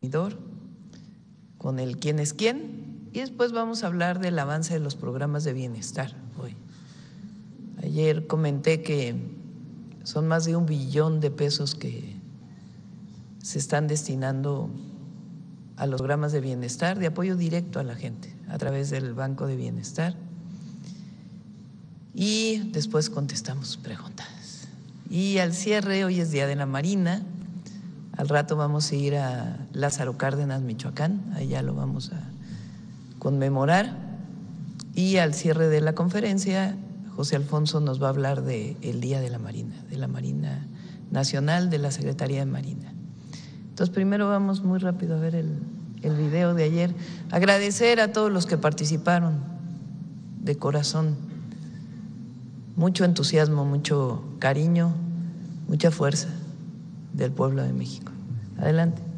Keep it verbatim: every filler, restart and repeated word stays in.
con el quién es quién, y después vamos a hablar del avance de los programas de bienestar hoy. Ayer comenté que son más de un billón de pesos que se están destinando a los programas de bienestar, de apoyo directo a la gente a través del Banco de Bienestar, y después contestamos preguntas. Y al cierre, hoy es Día de la Marina, al rato vamos a ir a Lázaro Cárdenas, Michoacán, allá lo vamos a conmemorar, y al cierre de la conferencia José Alfonso nos va a hablar del Día de la Marina, de la Marina Nacional, de la Secretaría de Marina. Entonces, primero vamos muy rápido a ver el, el video de ayer. Agradecer a todos los que participaron de corazón. Mucho entusiasmo, mucho cariño, mucha fuerza del pueblo de México. Adelante.